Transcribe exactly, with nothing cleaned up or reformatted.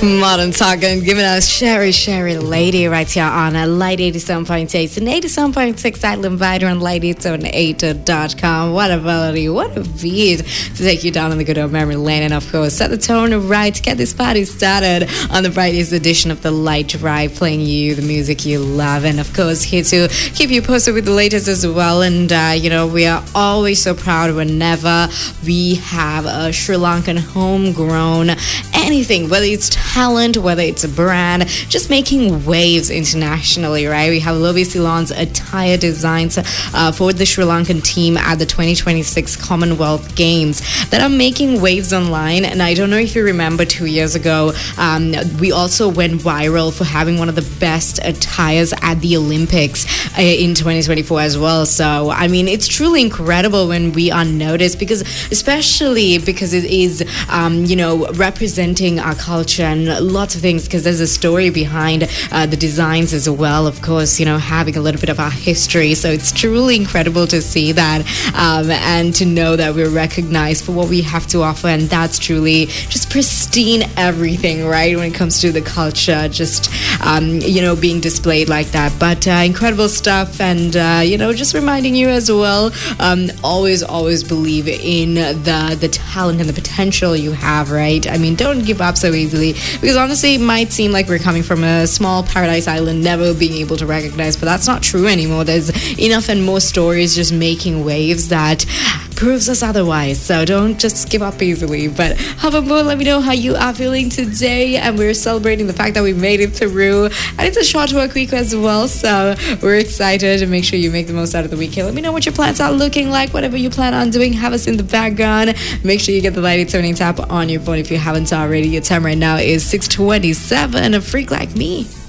Modern Talking, giving us Sherry Sherry Lady right here on a Light eighty-seven point eight and eighty-seven point six Island Vider on light eighty-seven eight dot com. What a melody, what a beat to take you down on the good old memory lane, and of course set the tone right to get this party started on the brightest edition of the Light Drive, playing you the music you love, and of course here to keep you posted with the latest as well. And uh, you know, we are always so proud whenever we have a Sri Lankan homegrown anything, whether it's talent, whether it's a brand, just making waves internationally, right? We have Lovi Ceylon's attire designs uh, for the Sri Lankan team at the twenty twenty-six Commonwealth Games that are making waves online. And I don't know if you remember, two years ago, um, we also went viral for having one of the best attires at the Olympics uh, in twenty twenty-four as well. So, I mean, it's truly incredible when we are noticed, because especially because it is, um, you know, representing our culture and lots of things, because there's a story behind uh, the designs as well, of course, you know, having a little bit of our history. So it's truly incredible to see that um, and to know that we're recognized for what we have to offer, and that's truly just pristine everything, right, when it comes to the culture, just um, you know, being displayed like that. But uh, incredible stuff, and uh, you know, just reminding you as well, um, always always believe in the the talent and the potential you have, right? I mean, don't give up so easily, because honestly it might seem like we're coming from a small paradise island never being able to recognize, but that's not true anymore. There's enough and more stories just making waves that proves us otherwise. So don't just give up easily. But how about more? Let me know how you are feeling today, and we're celebrating the fact that we made it through, and it's a short work week as well, so we're excited, and make sure you make the most out of the weekend. Let me know what your plans are looking like. Whatever you plan on doing, have us in the background. Make sure you get the Light eighty-seven app on your phone if you haven't already. Your time right now is six twenty-seven. A freak like me.